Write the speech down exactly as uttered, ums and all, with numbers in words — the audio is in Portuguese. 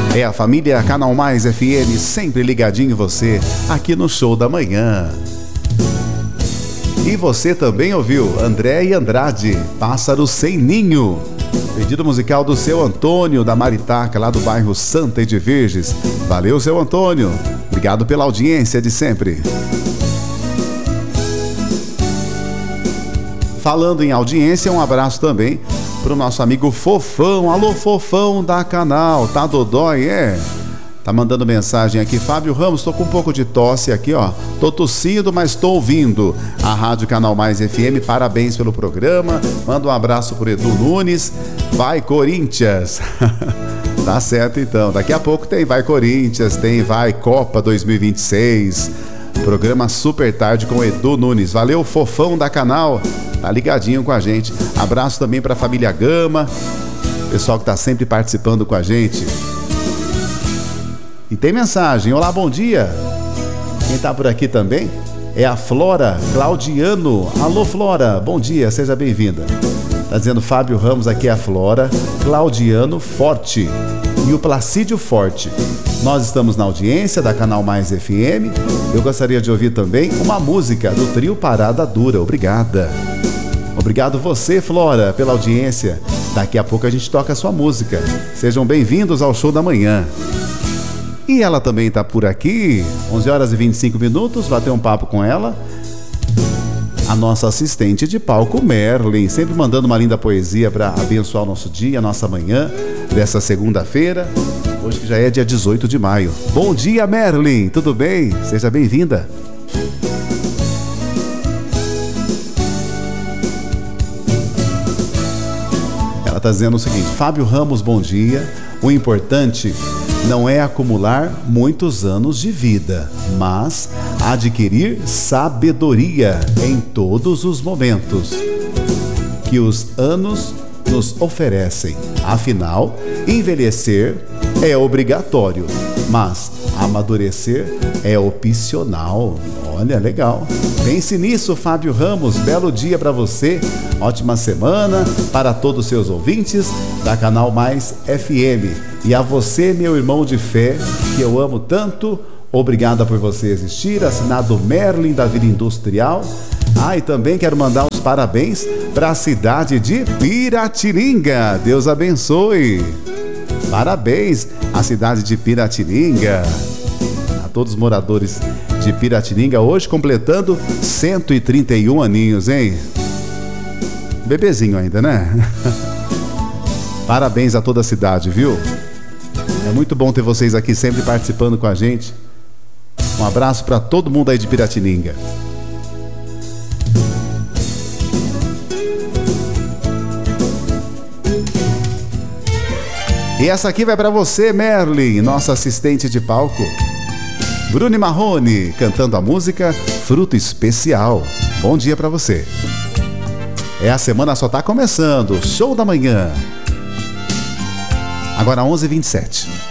É a família Canal Mais F M, sempre ligadinho em você, aqui no Show da Manhã. E você também ouviu André e Andrade, Pássaro Sem Ninho. Pedido musical do seu Antônio, da Maritaca, lá do bairro Santa de Virges. Valeu, seu Antônio. Obrigado pela audiência de sempre. Falando em audiência, um abraço também pro nosso amigo Fofão. Alô, Fofão da Canal, tá dodói, é? Tá mandando mensagem aqui, Fábio Ramos, tô com um pouco de tosse aqui, ó. Tô tossindo, mas tô ouvindo a Rádio Canal Mais F M, parabéns pelo programa. Manda um abraço pro Edu Nunes. Vai Corinthians! Tá certo então, daqui a pouco tem Vai Corinthians, tem Vai Copa dois mil e vinte e seis. Programa Super Tarde com Edu Nunes. Valeu, Fofão da Canal, tá ligadinho com a gente. Abraço também pra família Gama, pessoal que tá sempre participando com a gente. E tem mensagem, olá, bom dia. Quem tá por aqui também é a Flora Claudiano. Alô, Flora, bom dia, seja bem-vinda. Tá dizendo Fábio Ramos, aqui é a Flora Claudiano Forte e o Placídio Forte. Nós estamos na audiência da Canal Mais F M. Eu gostaria de ouvir também uma música do trio Parada Dura. Obrigada. Obrigado você, Flora, pela audiência. Daqui a pouco a gente toca a sua música. Sejam bem-vindos ao Show da Manhã. E ela também está por aqui, onze horas e vinte e cinco minutos, bater um papo com ela. A nossa assistente de palco, Merlin, sempre mandando uma linda poesia para abençoar o nosso dia, a nossa manhã, dessa segunda-feira, hoje que já é dia dezoito de maio. Bom dia, Merlin, tudo bem? Seja bem-vinda. Ela está dizendo o seguinte, Fábio Ramos, bom dia. O importante não é acumular muitos anos de vida, mas adquirir sabedoria em todos os momentos que os anos nos oferecem. Afinal, envelhecer é obrigatório, mas amadurecer é opcional. Olha, legal. Pense nisso, Fábio Ramos. Belo dia para você. Ótima semana para todos os seus ouvintes da Canal Mais F M. E a você, meu irmão de fé, que eu amo tanto, obrigada por você existir. Assinado Merlin da Vila Industrial. Ah, e também quero mandar os parabéns para a cidade de Piratininga. Deus abençoe. Parabéns à cidade de Piratininga. A todos os moradores de Piratininga, hoje completando cento e trinta e um aninhos, hein? Bebezinho ainda, né? Parabéns a toda a cidade, viu? É muito bom ter vocês aqui sempre participando com a gente. Um abraço para todo mundo aí de Piratininga. E essa aqui vai para você, Merlin, nossa assistente de palco. Bruno Marrone, cantando a música Fruto Especial. Bom dia para você. É, a semana só tá começando. Show da Manhã. Agora onze e vinte e sete.